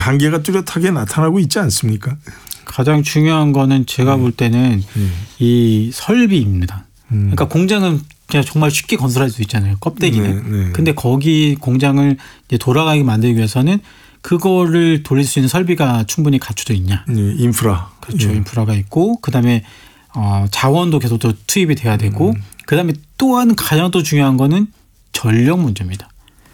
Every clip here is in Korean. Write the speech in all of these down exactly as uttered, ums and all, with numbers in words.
한계가 뚜렷하게 나타나고 있지 않습니까? 가장 중요한 거는 제가 볼 때는 음. 이 설비입니다. 음. 그러니까 공장은 그냥 정말 쉽게 건설할 수 있잖아요. 껍데기는. 네, 네. 근데 거기 공장을 이제 돌아가게 만들기 위해서는 그거를 돌릴 수 있는 설비가 충분히 갖춰져 있냐. 네, 인프라. 그렇죠. 네. 인프라가 있고 그다음에 어, 자원도 계속 더 투입이 돼야 되고 음. 그다음에 또한 가장 또 중요한 거는 전력 문제입니다.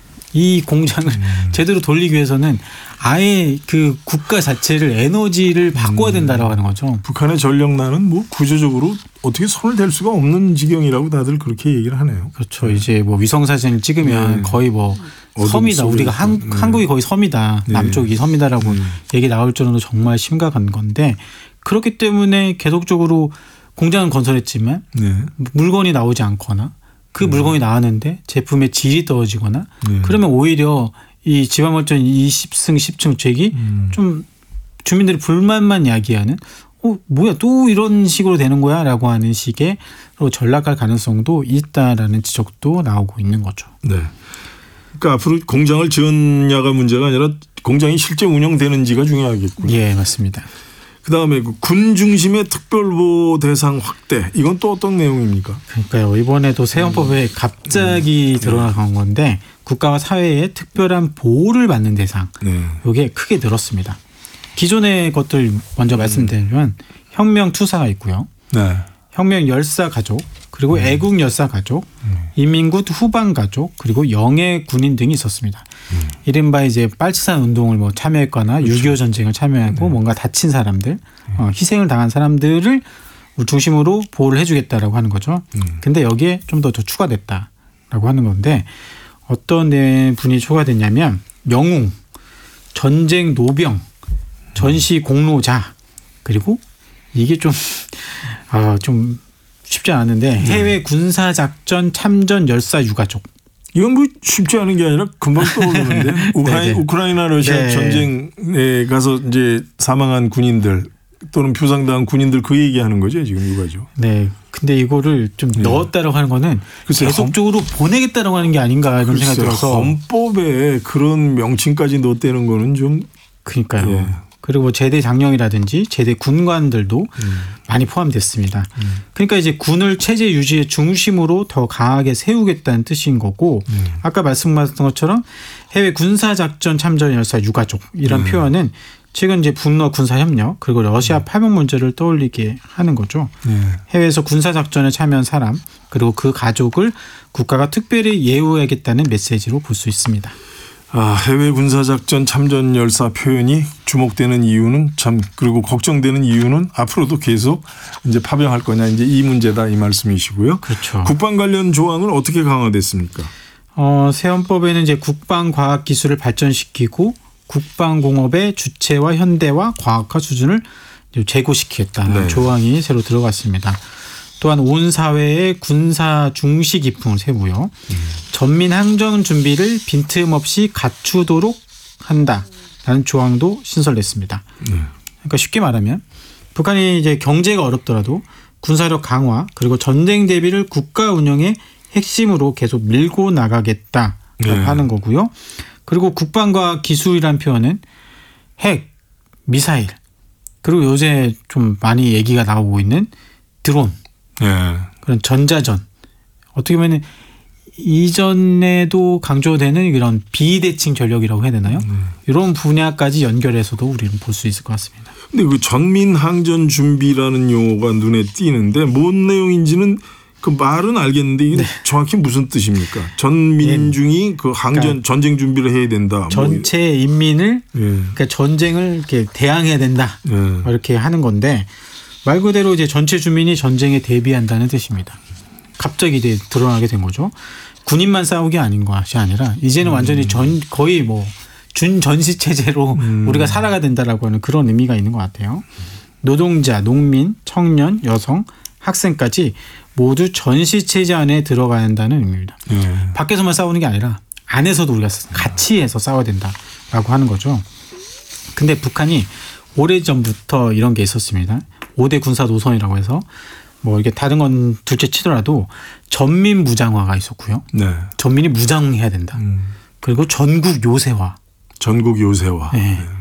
이 공장을 음. 제대로 돌리기 위해서는 아예 그 국가 자체를 에너지를 바꿔야 된다라고 하는 거죠. 북한의 전력난은 뭐 구조적으로 어떻게 손을 댈 수가 없는 지경이라고 다들 그렇게 얘기를 하네요. 그렇죠. 네. 이제 뭐 위성 사진을 찍으면 네. 거의 뭐 섬이다. 우리가 한, 네. 한국이 거의 섬이다. 네. 남쪽이 섬이다라고 네. 얘기 나올 정도로 정말 심각한 건데 그렇기 때문에 계속적으로 공장은 건설했지만 네. 물건이 나오지 않거나 그 음. 물건이 나왔는데 제품의 질이 떨어지거나 네. 그러면 오히려 이 지방발전 이십 승 십 충책이 음. 좀 주민들이 불만만 야기하는 어 뭐야 또 이런 식으로 되는 거야 라고 하는 식의 전락할 가능성도 있다라는 지적도 나오고 있는 거죠. 네. 그러니까 앞으로 공장을 지었냐가 문제가 아니라 공장이 실제 운영되는지가 중요하겠군요. 예, 맞습니다. 그다음에 군 중심의 특별보호 대상 확대 이건 또 어떤 내용입니까? 그러니까요. 이번에도 새헌법에 갑자기 음. 드러난 건데 국가와 사회의 특별한 보호를 받는 대상 네. 이게 크게 늘었습니다. 기존의 것들 먼저 음. 말씀드리면 혁명 투사가 있고요. 네. 혁명 열사 가족 그리고 음. 애국 열사 가족 음. 인민군 후방 가족 그리고 영예 군인 등이 있었습니다. 음. 이른바 이제 빨치산 운동을 뭐 참여했거나 그렇죠. 육이오 전쟁을 참여하고 네. 뭔가 다친 사람들 어, 희생을 당한 사람들을 중심으로 보호를 해주겠다라고 하는 거죠. 음. 근데 여기에 좀 더 더 추가됐다라고 하는 건데 어떤 분이 추가됐냐면 영웅, 전쟁 노병, 전시 공로자 그리고 이게 좀 아, 좀 쉽지 않은데 해외 군사 작전 참전 열사 유가족. 이건 뭐 쉽지 않은 게 아니라 금방 떠오르는데 우크라이, 우크라이나 러시아 네. 전쟁에 가서 이제 사망한 군인들 또는 부상당한 군인들 그 얘기하는 거죠 지금 유가족. 네. 근데 이거를 좀 네. 넣었다라고 하는 거는 계속적으로 헌... 보내겠다라고 하는 게 아닌가 이런 생각이 들어서. 헌법에 그런 명칭까지 넣었다는 거는 좀. 그러니까요. 예. 그리고 제대 장령이라든지 제대 군관들도 음. 많이 포함됐습니다. 음. 그러니까 이제 군을 체제 유지의 중심으로 더 강하게 세우겠다는 뜻인 거고 음. 아까 말씀하신 것처럼 해외 군사작전 참전 열사 유가족 이런 음. 표현은 최근 이제 북러 군사협력 그리고 러시아 파병 문제를 떠올리게 하는 거죠. 음. 해외에서 군사작전에 참여한 사람 그리고 그 가족을 국가가 특별히 예우하겠다는 메시지로 볼 수 있습니다. 아, 해외 군사작전 참전 열사 표현이 주목되는 이유는 참 그리고 걱정되는 이유는 앞으로도 계속 이제 파병할 거냐 이제 이 문제다 이 말씀이시고요. 그렇죠. 국방 관련 조항은 어떻게 강화됐습니까? 어, 새 헌법에는 이제 국방 과학 기술을 발전시키고 국방 공업의 주체와 현대화 과학화 수준을 제고시키겠다는 네. 조항이 새로 들어갔습니다. 또한 온 사회의 군사 중시 기풍을 세우고요. 음. 전민 항전 준비를 빈틈없이 갖추도록 한다라는 조항도 신설됐습니다. 음. 그러니까 쉽게 말하면 북한이 이제 경제가 어렵더라도 군사력 강화 그리고 전쟁 대비를 국가 운영의 핵심으로 계속 밀고 나가겠다라고 네. 하는 거고요. 그리고 국방과 기술이란 표현은 핵, 미사일 그리고 요새 좀 많이 얘기가 나오고 있는 드론 네. 그런 전자전 어떻게 보면 이전에도 강조되는 이런 비대칭 전력이라고 해야 되나요? 네. 이런 분야까지 연결해서도 우리는 볼 수 있을 것 같습니다. 근데 그 전민 항전 준비라는 용어가 눈에 띄는데 뭔 내용인지는 그 말은 알겠는데 이게 네. 정확히 무슨 뜻입니까? 전민중이 네. 그 항전 그러니까 전쟁 준비를 해야 된다. 전체 뭐. 인민을 네. 그러니까 전쟁을 이렇게 대항해야 된다. 네. 이렇게 하는 건데. 말 그대로 이제 전체 주민이 전쟁에 대비한다는 뜻입니다. 갑자기 이제 드러나게 된 거죠. 군인만 싸우기 아닌 것이 아니라 이제는 음. 완전히 전 거의 뭐 준전시 체제로 음. 우리가 살아가야 된다라고 하는 그런 의미가 있는 것 같아요. 노동자, 농민, 청년, 여성, 학생까지 모두 전시 체제 안에 들어가야 한다는 의미입니다. 음. 밖에서만 싸우는 게 아니라 안에서도 우리가 같이 해서 싸워야 된다라고 하는 거죠. 근데 북한이 오래전부터 이런 게 있었습니다. 오 대 군사 노선이라고 해서 뭐 이게 다른 건 둘째 치더라도 전민 무장화가 있었고요. 네. 전민이 무장해야 된다. 음. 그리고 전국 요새화. 전국 요새화. 네.